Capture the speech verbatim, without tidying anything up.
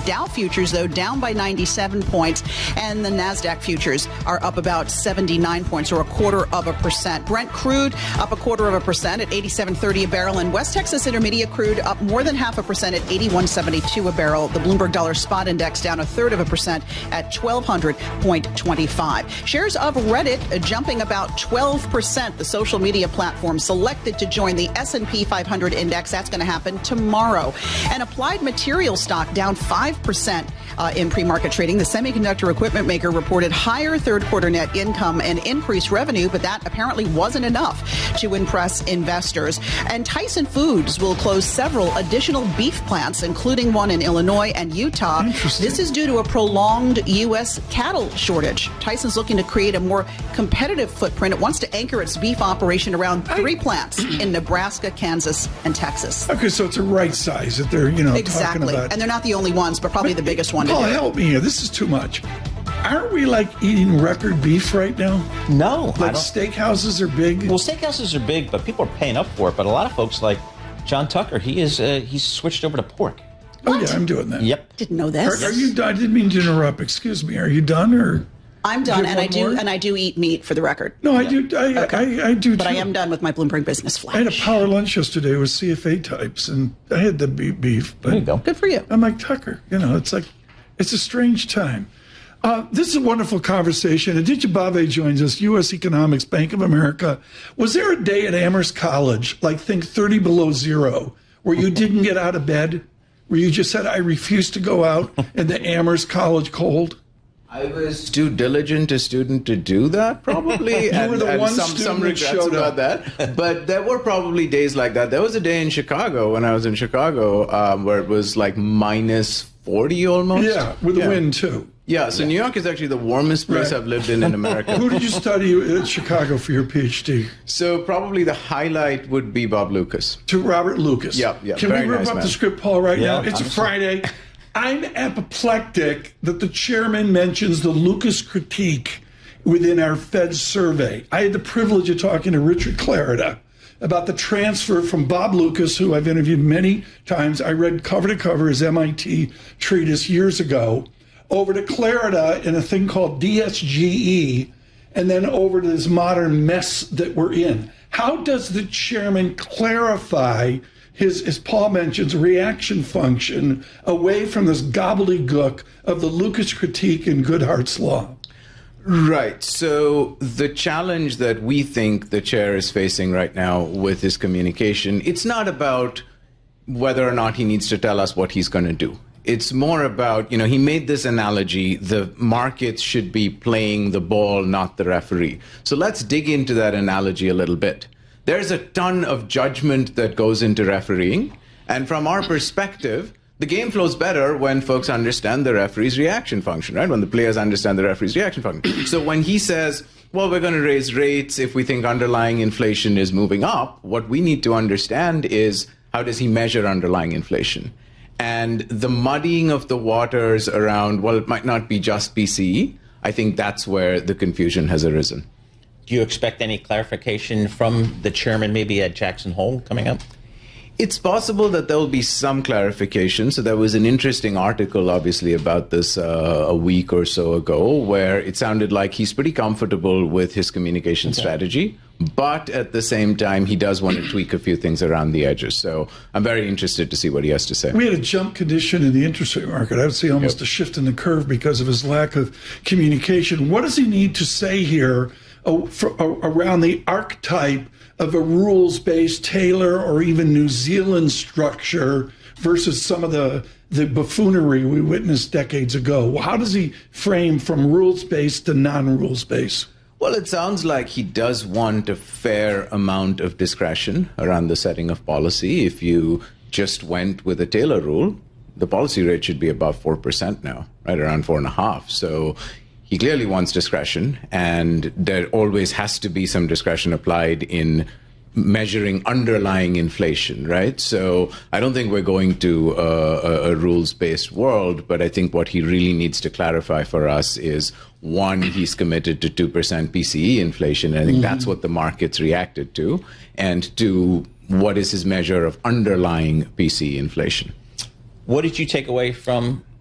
Dow futures, though, down by ninety-seven points, and the NASDAQ futures are up about seventy-nine points, or a quarter of a percent. Brent crude up a quarter of a percent at eighty-seven thirty a barrel, and West Texas Intermediate crude up more than half a percent at eighty-one seventy-two a barrel. The Bloomberg Dollar Spot Index down a third of a percent at twelve hundred twenty-five. Shares of Reddit jumping about twelve percent. The social media platform selected to join the S and P five hundred index. That's going to happen tomorrow. And Applied Materials stock down five percent uh, in pre-market trading. The semiconductor equipment maker reported higher third quarter net income and increased revenue, but that apparently wasn't enough to impress investors. And Tyson Foods will close several additional beef plants, including one in Illinois and Utah. This is due to a prolonged U S cattle shortage. Tyson's looking to create a more competitive footprint. It wants to anchor its beef operation around three plants in Nebraska, Kansas, and Texas. Okay, so it's a right size that they're, you know, exactly. talking about. And they're not the only ones, but probably but, the biggest one. Paul, to do. help me here. This is too much. Aren't we like eating record beef right now? No. Like steakhouses are big? Well, steakhouses are big, but people are paying up for it. But a lot of folks like John Tucker, he is uh, he's switched over to pork. What? Oh, yeah, I'm doing that. Yep. Didn't know this. Are, are you done? I didn't mean to interrupt. Excuse me. Are you done or? I'm done, and I do, more? and I do eat meat for the record. No, I yeah. do. I, okay. I, I do. But too. I am done with my Bloomberg Business Flash. I had a power lunch yesterday with C F A types, and I had the beef. But there you go. Good for you. I'm like Tucker. You know, it's like it's a strange time. Uh, this is a wonderful conversation. Aditya Bave joins us, U S Economics, Bank of America. Was there a day at Amherst College, like think thirty below zero, where you didn't get out of bed? Where you just said, I refuse to go out in the Amherst College cold? I was too diligent a student to do that, probably. you and, were the and one some, student some that regrets showed about up. that. But there were probably days like that. There was a day in Chicago, when I was in Chicago, um, where it was like minus forty almost. Yeah, with the yeah. wind, too. Yeah, so New York is actually the warmest place right. I've lived in in America. Who did you study at Chicago for your PhD? So probably the highlight would be Bob Lucas. To Robert Lucas. Yeah, yeah. Can very we rip nice up man. the script, Paul, right yeah, now? It's honestly. a Friday. I'm apoplectic that the chairman mentions the Lucas critique within our Fed survey. I had the privilege of talking to Richard Clarida about the transfer from Bob Lucas, who I've interviewed many times. I read cover to cover his M I T treatise years ago, over to Clarida in a thing called D S G E, and then over to this modern mess that we're in. How does the chairman clarify his, as Paul mentions, reaction function away from this gobbledygook of the Lucas critique and Goodhart's law? Right. So the challenge that we think the chair is facing right now with his communication, it's not about whether or not he needs to tell us what he's going to do. It's more about, you know, he made this analogy, the markets should be playing the ball, not the referee. So let's dig into that analogy a little bit. There's a ton of judgment that goes into refereeing. And from our perspective, the game flows better when folks understand the referee's reaction function, right? When the players understand the referee's reaction function. So when he says, well, we're going to raise rates if we think underlying inflation is moving up, what we need to understand is, how does he measure underlying inflation? And the muddying of the waters around, well, it might not be just P C E, I think that's where the confusion has arisen. Do you expect any clarification from the chairman, maybe at Jackson Hole coming up? It's possible that there will be some clarification. So there was an interesting article, obviously, about this uh, a week or so ago, where it sounded like he's pretty comfortable with his communication okay. strategy, but at the same time, he does want to tweak a few things around the edges. So I'm very interested to see what he has to say. We had a jump condition in the interest rate market. I would say almost yep. a shift in the curve because of his lack of communication. What does he need to say here uh, for, uh, around the archetype of a rules-based Taylor or even New Zealand structure versus some of the, the buffoonery we witnessed decades ago? How does he frame from rules-based to non-rules-based? Well, it sounds like he does want a fair amount of discretion around the setting of policy. If you just went with a Taylor rule, the policy rate should be above four percent now, right around four and a half. So he clearly wants discretion, and there always has to be some discretion applied in measuring underlying inflation, right? So I don't think we're going to a, a rules-based world, but I think what he really needs to clarify for us is, one, he's committed to two percent P C E inflation, and I think mm-hmm. that's what the markets reacted to, and two, what is his measure of underlying P C E inflation? What did you take away from